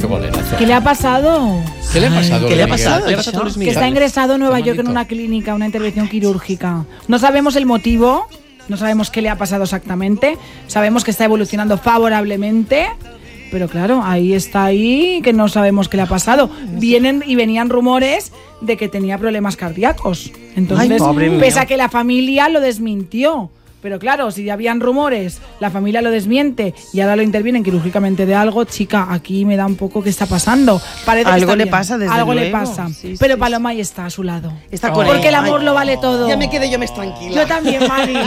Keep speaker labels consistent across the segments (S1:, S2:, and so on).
S1: mucho bolerazo.
S2: ¿Qué le ha pasado?
S1: ¿Qué le ha pasado?
S3: ¿Qué le ha
S1: Luis
S3: pasado?
S1: Miguel?
S3: ¿Qué le ha pasado a Luis
S2: Que
S3: Miguel?
S2: está ingresado en Nueva
S1: Qué
S2: York en
S1: bonito.
S2: una clínica, una intervención quirúrgica. No sabemos el motivo, no sabemos qué le ha pasado exactamente. Sabemos que está evolucionando favorablemente. Pero claro, ahí está que no sabemos qué le ha pasado. Venían rumores de que tenía problemas cardíacos. Entonces,
S3: Ay, pobre mío.
S2: pese a que la familia lo desmintió. Pero claro, si ya habían rumores, la familia lo desmiente y ahora lo intervienen quirúrgicamente de algo, chica, aquí me da un poco qué está pasando. Parece que
S4: Algo
S2: está
S4: le
S2: bien.
S4: pasa, desde
S2: Algo le
S4: luego.
S2: pasa.
S4: Sí,
S2: Pero
S4: sí,
S2: Paloma ahí está a su lado.
S4: Está con
S2: Porque el
S4: ella.
S2: amor
S4: Ay,
S2: lo vale todo.
S4: Ya me quedé yo más tranquila.
S2: Yo también, Mari.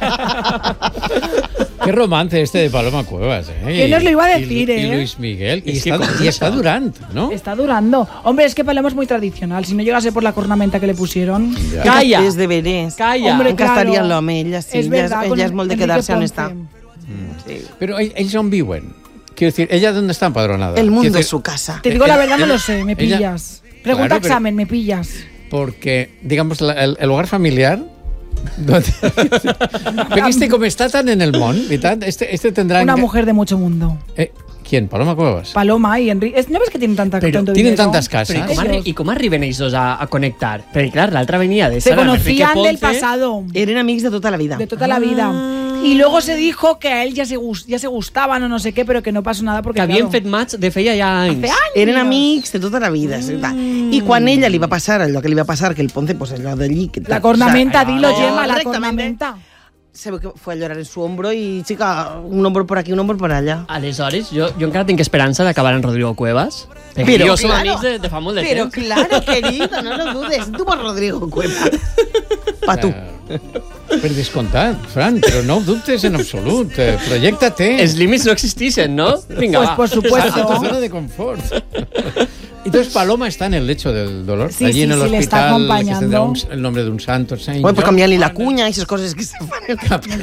S1: Qué romance este de Paloma Cuevas, ¿eh?
S2: ¿Quién nos lo iba a decir,
S1: y
S2: eh?
S1: Luis Miguel. Y
S3: Es que
S1: está Durant, ¿no?
S2: Está durando. Hombre, es que Paloma es muy tradicional. Si no llegase por la cornamenta que le pusieron...
S1: Ya.
S3: Calla.
S4: És de veres.
S3: Calla.
S2: Hombre,
S4: Encara estaria l'home, ella sí.
S2: Es verdad, con
S4: ella és molt de
S2: Enrique
S4: quedarse on
S2: Ponce.
S4: està. Sí.
S1: Pero ellos son viven. Quiero decir, ¿ella dónde está empadronada?
S4: El mundo
S1: Quiero
S4: es
S1: decir,
S4: su casa.
S2: Te digo la verdad, no
S1: ella-
S2: lo sé, me
S1: ella-
S2: pillas. Pregunta
S1: Claro, pero-
S2: examen, me pillas.
S1: Porque, digamos, el hogar familiar... Perquè este com està tan en el món, veritat? Este tendrá...
S2: Una mujer de mucho mundo.
S1: ¿Quién? Paloma Cuevas.
S2: Paloma y Enrique. ¿No ves que tienen tanto
S1: Pero
S2: tanto
S1: tienen
S2: dinero?
S1: tantas casas.
S2: Ellos.
S3: I com arriben ells dos a connectar? Perquè, clar, l'altra venia de
S2: Se
S3: Sara Enrique
S2: conocían del
S3: Ponce.
S2: pasado,
S4: Eren amics de tota la vida.
S2: de toda la vida. Y luego se dijo que a él ya se gustaban o no sé qué, pero que no pasó nada porque
S3: Que havien
S2: claro,
S3: fet match de feia ja anys.
S2: hace años.
S4: Eren amics de tota la vida. I quan ella li va passar allò que li va passar, que el Ponce, pues allò d'allí... Que
S2: La cornamenta,
S4: o sea,
S2: dilo, Gemma, la
S4: correctamente,
S2: cornamenta.
S4: Se ve que fue a llorar en su hombro y, chica, un hombro por aquí, un hombro por allá.
S3: Aleshores, jo encara tinc esperança d'acabar en Rodrigo Cuevas. Perquè
S4: Però,
S3: jo som
S4: claro,
S3: amics de fa molt de
S4: Pero
S3: temps.
S4: claro, querido, no lo dudes. Tú por Rodrigo Cuevas. Pa tu.
S1: Per descomptat, Fran, però no ho dubtes en absolut. Projecta-te.
S3: Els límits no existixen, no? Vinga,
S2: Pues
S3: va.
S2: por supuesto.
S1: A tu zona de confort. Entonces Paloma está en el lecho del dolor,
S2: Sí,
S1: allí
S2: sí,
S1: en el
S2: sí, le está
S1: hospital, que
S2: acompañando.
S1: tendrá el nombre de un santo. Saint
S4: Bueno, pues
S1: John.
S4: cambiarle la cuña y esas cosas que se fan.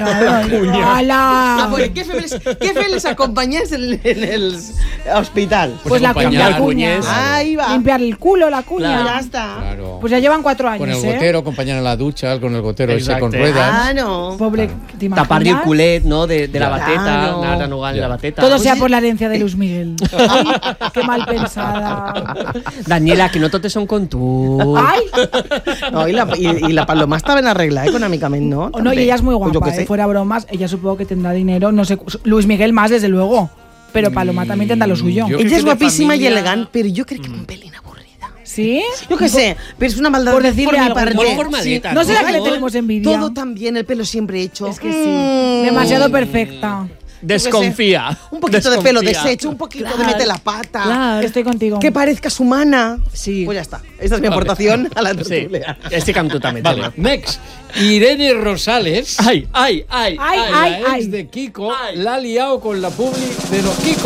S2: Claro, ¡Hala!
S4: Ah, pues, ¿qué fe les acompañáis en el hospital?
S2: Pues la
S1: acompañar,
S2: cuña.
S4: Ahí va.
S2: Limpiar el culo, la cuña.
S1: Claro.
S4: Ya está.
S1: Claro.
S2: Pues ya llevan 4 años,
S1: Con el
S2: ¿eh?
S1: gotero, acompañar a la ducha, con el gotero ese
S3: Exacte.
S1: con ruedas.
S4: Ah, no.
S2: Pobre, ¿te imaginas?
S3: Tapar-li el culet, no?, de la
S1: Ja.
S3: bateta,
S4: Claro.
S3: anar anugant
S1: Ja.
S3: la bateta.
S2: Todo sea por la herencia de Luis Miguel. Ay, qué mal pensada.
S3: Daniela, que no totes són com tu.
S2: Ay,
S4: No, y la Paloma estaba en la regla económicamente, ¿no?
S2: no, y ella es muy
S4: Pues yo
S2: guapa,
S4: qué sé.
S2: fuera bromas, ella supongo que tendrá dinero, no sé, Luis Miguel más desde luego, pero Paloma también tendrá lo suyo.
S1: Yo-
S4: Ella
S1: creo
S4: es
S1: que de
S4: guapísima y
S1: familia-
S4: elegante, pero yo creo que un pelín aburrida.
S2: ¿Sí?
S4: Yo qué sé, pero es una maldad
S2: Por decirle
S4: mi
S2: algo.
S4: parte.
S3: Molt formaleta,
S2: ¿No será que le
S3: no?
S2: tenemos envidia?
S4: Todo tan bien, el pelo siempre hecho.
S2: Es que sí, demasiado perfecta.
S3: Desconfía.
S4: Un poquito de pelo
S3: Desconfía.
S4: deshecho, un poquito de mete la pata.
S3: Clar.
S2: Estoy contigo.
S4: Que parezcas humana.
S3: Sí.
S4: Pues ya está. Esta es mi aportación a la
S3: Sí,
S4: tertulia.
S3: estic amb tu també,
S1: Vale,
S3: Gemma.
S1: next. Irene Rosales,
S3: Ai, ai, ai,
S2: Ai,
S1: la
S2: ai,
S1: ex
S2: ai.
S1: de Kiko,
S3: Ay.
S1: la ha liado con la publi de los Kiko.